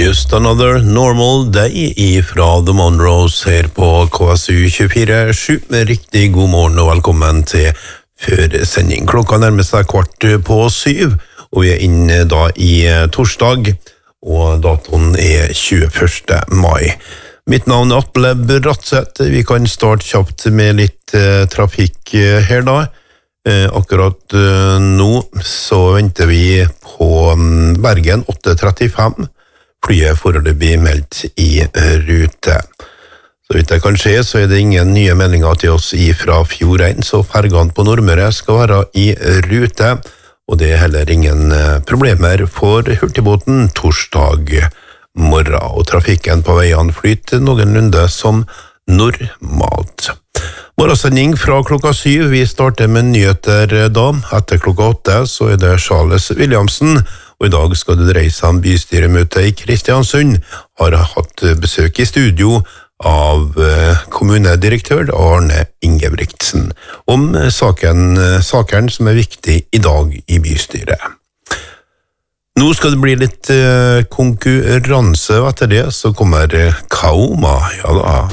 Just Another Normal Day ifra The Monroes her på KSU 24/7. Riktig god morgen og velkommen til førsending. Klokka nærmer seg 6:15, og vi inne da i torsdag, og datoen 21. mai. Mitt navn Atle Bratseth. Vi kan starte kjapt med litt trafikk her da. Akkurat nå så venter vi på Bergen 8:35. Flyet foreløpig meldt i rute. Så vidt jeg kan se, så det ingen nye meldinger til oss fra Fjordrein, så fergene på Nordmøre skal være i rute, og det heller ingen problemer for hurtigbåten torsdag morgen, og trafikken på veiene flyter noenlunde som normalt. Morgensending fra klokka 7, vi starter med nyheter da. Etter klokka 8 så det Charles Williamsen, og i dag skal det dreie seg om bystyremøte i Kristiansund. Har hatt besøk i studio av kommunedirektør Arne Ingebrigtsen om sakene som viktig i dag i bystyret. Nå skal det bli litt konkurranse, og etter det så kommer Kaoma, ja da.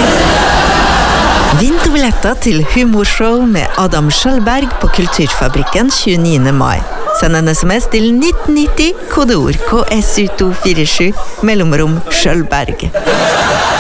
Vinn billetter til humorshow med Adam Schjølberg på Kulturfabrikken 29. mai. Send en SMS til 1990, kodeord KSU247, mellomrom Schjølberg.